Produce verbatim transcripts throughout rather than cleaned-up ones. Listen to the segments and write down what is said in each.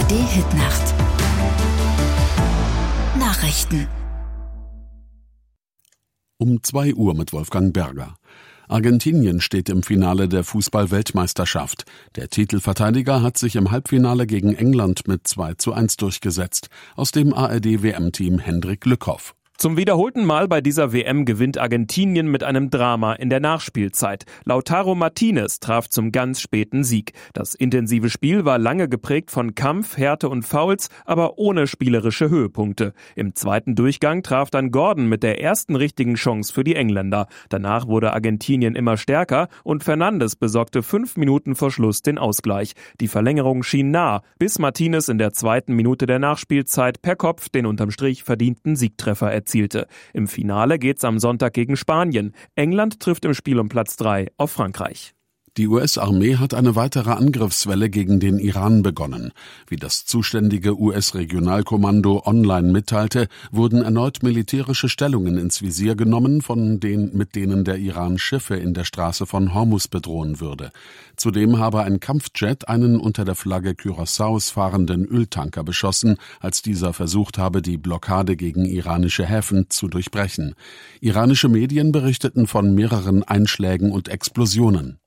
D-Hit-Nacht. Nachrichten. Um zwei Uhr mit Wolfgang Berger. Argentinien steht im Finale der Fußball-Weltmeisterschaft. Der Titelverteidiger hat sich im Halbfinale gegen England mit zwei zu eins durchgesetzt. Aus dem A R D-W M-Team Hendrik Lückhoff. Zum wiederholten Mal bei dieser W M gewinnt Argentinien mit einem Drama in der Nachspielzeit. Lautaro Martinez traf zum ganz späten Sieg. Das intensive Spiel war lange geprägt von Kampf, Härte und Fouls, aber ohne spielerische Höhepunkte. Im zweiten Durchgang traf dann Gordon mit der ersten richtigen Chance für die Engländer. Danach wurde Argentinien immer stärker und Fernandes besorgte fünf Minuten vor Schluss den Ausgleich. Die Verlängerung schien nah, bis Martinez in der zweiten Minute der Nachspielzeit per Kopf den unterm Strich verdienten Siegtreffer erzielte. Erzielte. Im Finale geht's am Sonntag gegen Spanien. England trifft im Spiel um Platz drei auf Frankreich. Die U S-Armee hat eine weitere Angriffswelle gegen den Iran begonnen. Wie das zuständige U S-Regionalkommando online mitteilte, wurden erneut militärische Stellungen ins Visier genommen, von denen, mit denen der Iran Schiffe in der Straße von Hormuz bedrohen würde. Zudem habe ein Kampfjet einen unter der Flagge Curaçaos fahrenden Öltanker beschossen, als dieser versucht habe, die Blockade gegen iranische Häfen zu durchbrechen. Iranische Medien berichteten von mehreren Einschlägen und Explosionen.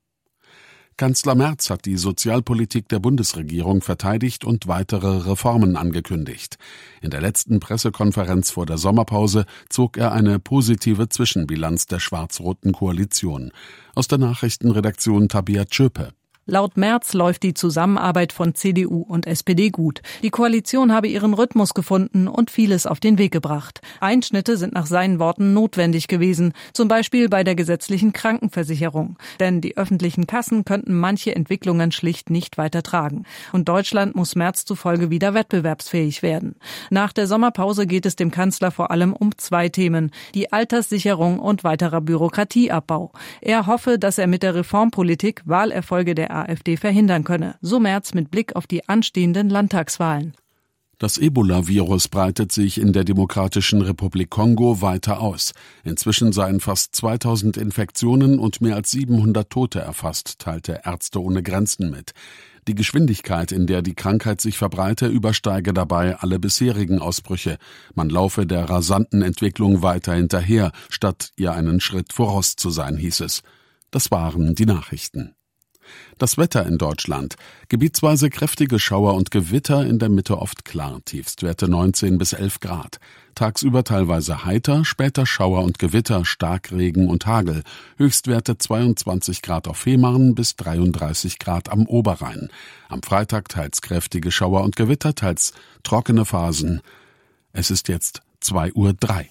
Kanzler Merz hat die Sozialpolitik der Bundesregierung verteidigt und weitere Reformen angekündigt. In der letzten Pressekonferenz vor der Sommerpause zog er eine positive Zwischenbilanz der schwarz-roten Koalition. Aus der Nachrichtenredaktion Tabea Tschöpe. Laut Merz läuft die Zusammenarbeit von C D U und S P D gut. Die Koalition habe ihren Rhythmus gefunden und vieles auf den Weg gebracht. Einschnitte sind nach seinen Worten notwendig gewesen, zum Beispiel bei der gesetzlichen Krankenversicherung. Denn die öffentlichen Kassen könnten manche Entwicklungen schlicht nicht weiter tragen. Und Deutschland muss Merz zufolge wieder wettbewerbsfähig werden. Nach der Sommerpause geht es dem Kanzler vor allem um zwei Themen: die Alterssicherung und weiterer Bürokratieabbau. Er hoffe, dass er mit der Reformpolitik Wahlerfolge der AfD verhindern könne, so Merz mit Blick auf die anstehenden Landtagswahlen. Das Ebola-Virus breitet sich in der Demokratischen Republik Kongo weiter aus. Inzwischen seien fast zweitausend Infektionen und mehr als siebenhundert Tote erfasst, teilte Ärzte ohne Grenzen mit. Die Geschwindigkeit, in der die Krankheit sich verbreite, übersteige dabei alle bisherigen Ausbrüche. Man laufe der rasanten Entwicklung weiter hinterher, statt ihr einen Schritt voraus zu sein, hieß es. Das waren die Nachrichten. Das Wetter in Deutschland. Gebietsweise kräftige Schauer und Gewitter, in der Mitte oft klar. Tiefstwerte neunzehn bis elf Grad. Tagsüber teilweise heiter, später Schauer und Gewitter, Starkregen und Hagel. Höchstwerte zweiundzwanzig Grad auf Fehmarn bis dreiunddreißig Grad am Oberrhein. Am Freitag teils kräftige Schauer und Gewitter, teils trockene Phasen. Es ist jetzt zwei Uhr drei.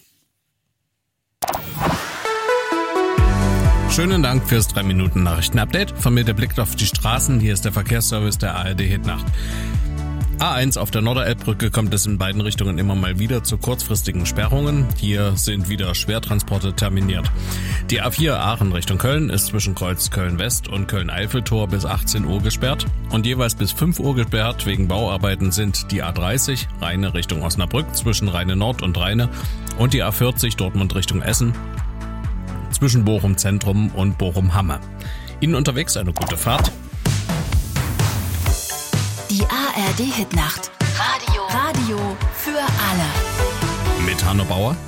Schönen Dank fürs drei Minuten Nachrichten-Update. Von mir der Blick auf die Straßen. Hier ist der Verkehrsservice der A R D-Hit-Nacht. A eins auf der Norderelbbrücke kommt es in beiden Richtungen immer mal wieder zu kurzfristigen Sperrungen. Hier sind wieder Schwertransporte terminiert. Die A vier Aachen Richtung Köln ist zwischen Kreuz Köln-West und Köln-Eiffeltor bis achtzehn Uhr gesperrt. Und jeweils bis fünf Uhr gesperrt wegen Bauarbeiten sind die A dreißig Rheine Richtung Osnabrück zwischen Rheine Nord und Rheine und die A vierzig Dortmund Richtung Essen zwischen Bochum Zentrum und Bochum Hamme. Ihnen unterwegs eine gute Fahrt. Die A R D-Hit-Nacht. Radio. Radio für alle. Mit Hanno Bauer